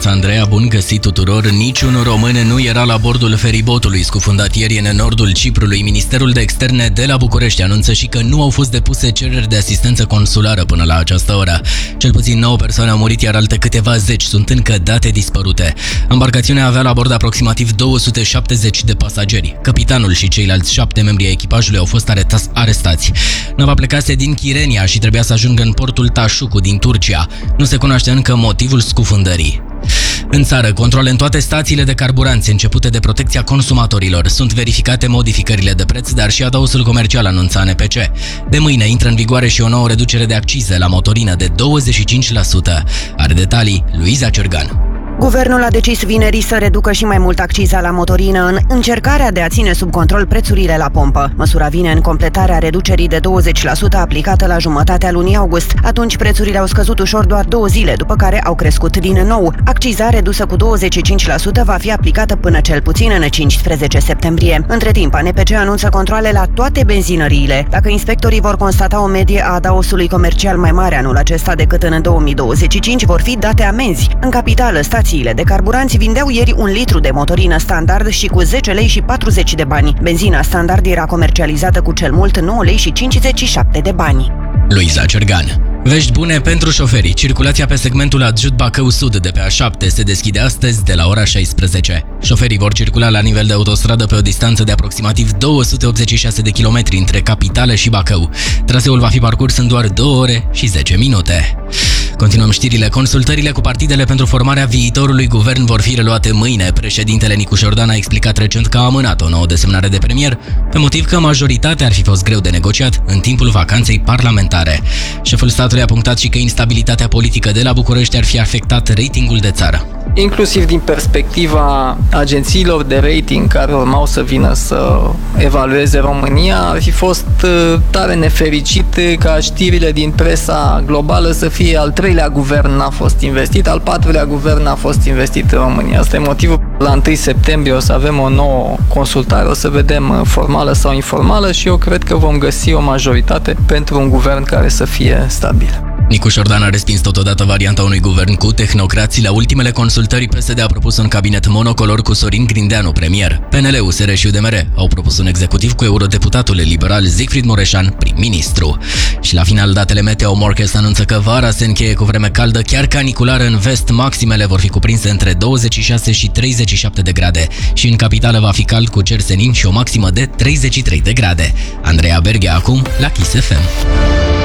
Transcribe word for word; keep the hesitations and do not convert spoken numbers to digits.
dimineața, Andreea, bun găsit tuturor! Niciun român nu era la bordul feribotului scufundat ieri în nordul Ciprului. Ministerul de Externe de la București anunță și că nu au fost depuse cereri de asistență consulară până la această oră. Cel puțin nouă persoane au murit, iar alte câteva zeci sunt încă date dispărute. Embarcațiunea avea la bord aproximativ două sute șaptezeci de pasageri. Capitanul și ceilalți șapte membri ai echipajului au fost arestați. Nava plecase din Chirenia și trebuia să ajungă în portul Tașucu din Turcia. Nu se cunoaște încă motivul scufundării. În țară, controle în toate stațiile de carburanți începute de Protecția Consumatorilor. Sunt verificate modificările de preț, dar și adausul comercial, anunța N P C. De mâine intră în vigoare și o nouă reducere de accize la motorină de douăzeci și cinci la sută. Are detalii Luiza Cergan. Guvernul a decis vineri să reducă și mai mult acciza la motorină în încercarea de a ține sub control prețurile la pompă. Măsura vine în completarea reducerii de douăzeci la sută aplicată la jumătatea lunii august. Atunci prețurile au scăzut ușor doar două zile, după care au crescut din nou. Acciza redusă cu douăzeci și cinci la sută va fi aplicată până cel puțin în cincisprezece septembrie. Între timp, N P C anunță controale la toate benzinăriile. Dacă inspectorii vor constata o medie a adaosului comercial mai mare anul acesta decât în două mii douăzeci și cinci, vor fi date amenzi. În capitală, stațiile de carburanți vindeau ieri un litru de motorină standard și cu zece lei și patruzeci de bani. Benzina standard era comercializată cu cel mult nouă lei și cincizeci și șapte de bani. Luiza Cergan. Vești bune pentru șoferii. Circulația pe segmentul Adjut Bacău Sud de pe A șapte se deschide astăzi de la ora șaisprezece. Șoferii vor circula la nivel de autostradă pe o distanță de aproximativ două sute optzeci și șase de kilometri între capitală și Bacău. Traseul va fi parcurs în doar două ore și zece minute. Continuăm știrile. Consultările cu partidele pentru formarea viitorului guvern vor fi reluate mâine. Președintele Nicu Șordan a explicat recent că a amânat o nouă desemnare de premier, pe motiv că majoritatea ar fi fost greu de negociat în timpul vacanței parlamentare. Șeful statului a punctat și că instabilitatea politică de la București ar fi afectat ratingul de țară. Inclusiv din perspectiva agențiilor de rating care urmau să vină să evalueze România, ar fi fost tare nefericit ca știrile din presa globală să fie al treilea guvern n-a fost investit, al patrulea guvern n-a fost investit în România. Asta e motivul. La întâi septembrie o să avem o nouă consultare, o să vedem formală sau informală și eu cred că vom găsi o majoritate pentru un guvern care să fie stabil. Nicu Șordan a respins totodată varianta unui guvern cu tehnocrații. La ultimele consultări, P S D a propus un cabinet monocolor cu Sorin Grindeanu premier. P N L, U S R și U D M R au propus un executiv cu eurodeputatul liberal Siegfried Mureșan prim-ministru. Și la final, datele Meteo Morcast anunță că vara se încheie cu vreme caldă, chiar caniculară în vest. Maximele vor fi cuprinse între douăzeci și șase și treizeci și șapte de grade. Și în capitală va fi cald cu cer senin și o maximă de treizeci și trei de grade. Andreea Berghea acum la Kiss F M.